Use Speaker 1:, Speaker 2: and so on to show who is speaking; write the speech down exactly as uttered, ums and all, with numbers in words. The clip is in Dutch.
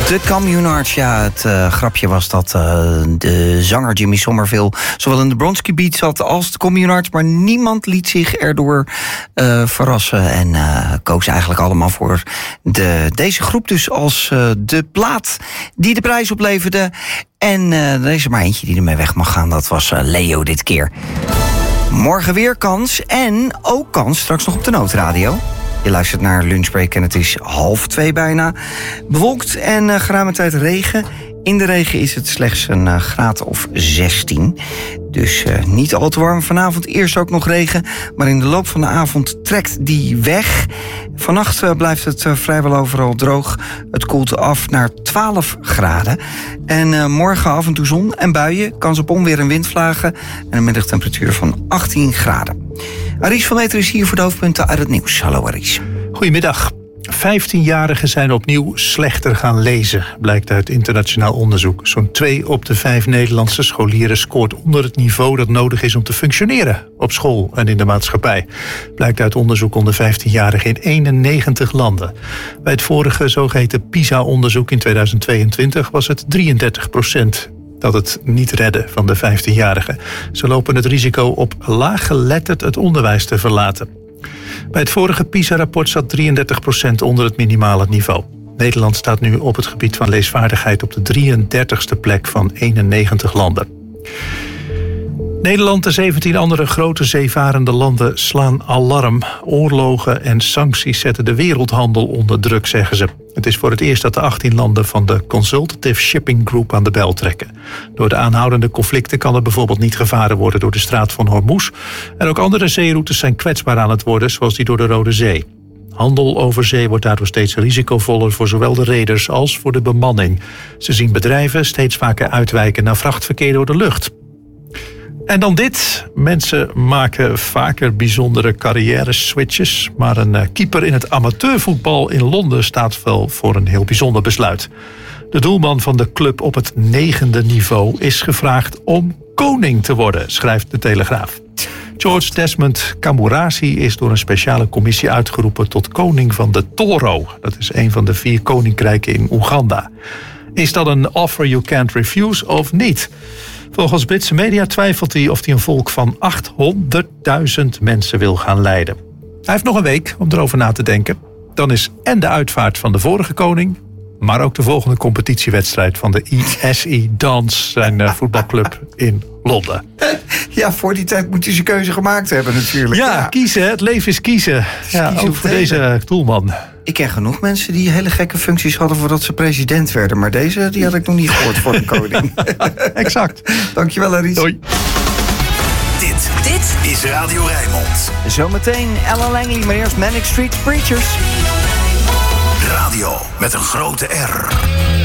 Speaker 1: De Communards, ja, het uh, grapje was dat uh, de zanger Jimmy Somerville zowel in de Bronski Beat zat als de Communards, maar niemand liet zich erdoor uh, verrassen en uh, koos eigenlijk allemaal voor de, deze groep dus als uh, de plaat die de prijs opleverde. En uh, er is er maar eentje die ermee weg mag gaan, dat was uh, Leo dit keer. Morgen weer kans en ook kans straks nog op de Noodradio. Je luistert naar Lunchbreak en het is half twee bijna. Bewolkt en uh, geruime tijd regen. In de regen is het slechts een uh, graad of zestien. Dus uh, niet al te warm. Vanavond eerst ook nog regen. Maar in de loop van de avond trekt die weg. Vannacht uh, blijft het uh, vrijwel overal droog. Het koelt af naar twaalf graden. En uh, morgen af en toe zon en buien. Kans op onweer en windvlagen. En een middagtemperatuur van achttien graden. Aries van Meter is hier voor de hoofdpunten uit het nieuws. Hallo Aries.
Speaker 2: Goedemiddag. vijftienjarigen zijn opnieuw slechter gaan lezen, blijkt uit internationaal onderzoek. Zo'n twee op de vijf Nederlandse scholieren scoort onder het niveau dat nodig is om te functioneren op school en in de maatschappij. Blijkt uit onderzoek onder vijftienjarigen in eenennegentig landen. Bij het vorige zogeheten PISA-onderzoek in tweeduizend tweeëntwintig was het drieëndertig procent dat het niet redden van de vijftienjarigen. Ze lopen het risico op laaggeletterd het onderwijs te verlaten. Bij het vorige PISA-rapport zat drieëndertig procent onder het minimale niveau. Nederland staat nu op het gebied van leesvaardigheid op de drieëndertigste plek van eenennegentig landen. Nederland en zeventien andere grote zeevarende landen slaan alarm. Oorlogen en sancties zetten de wereldhandel onder druk, zeggen ze. Het is voor het eerst dat de achttien landen van de Consultative Shipping Group aan de bel trekken. Door de aanhoudende conflicten kan er bijvoorbeeld niet gevaren worden door de straat van Hormuz. En ook andere zeeroutes zijn kwetsbaar aan het worden, zoals die door de Rode Zee. Handel over zee wordt daardoor steeds risicovoller voor zowel de reders als voor de bemanning. Ze zien bedrijven steeds vaker uitwijken naar vrachtverkeer door de lucht. En dan dit. Mensen maken vaker bijzondere carrière-switches. Maar een keeper in het amateurvoetbal in Londen staat wel voor een heel bijzonder besluit. De doelman van de club op het negende niveau is gevraagd om koning te worden, schrijft de Telegraaf. George Desmond Kamurasi is door een speciale commissie uitgeroepen tot koning van de Toro. Dat is een van de vier koninkrijken in Oeganda. Is dat een offer you can't refuse of niet? Volgens Britse media twijfelt hij of hij een volk van achthonderdduizend mensen wil gaan leiden. Hij heeft nog een week om erover na te denken. Dan is en de uitvaart van de vorige koning, maar ook de volgende competitiewedstrijd van de I S I Dons, zijn uh, voetbalclub in Londen.
Speaker 1: Ja, voor die tijd moet hij zijn keuze gemaakt hebben natuurlijk.
Speaker 2: Ja,
Speaker 1: ja.
Speaker 2: kiezen. Het leven is kiezen. Ja,
Speaker 1: kiezen
Speaker 2: ook voor deze doelman.
Speaker 1: Ik ken genoeg mensen die hele gekke functies hadden voordat ze president werden. Maar deze die had ik nog niet gehoord voor een koning.
Speaker 2: Exact.
Speaker 1: Dankjewel, Aries.
Speaker 2: Doei.
Speaker 3: Dit, dit is Radio Rijnmond.
Speaker 1: Zometeen Ellen Langley, maar eerst Manic Street Preachers.
Speaker 3: Radio met een grote R.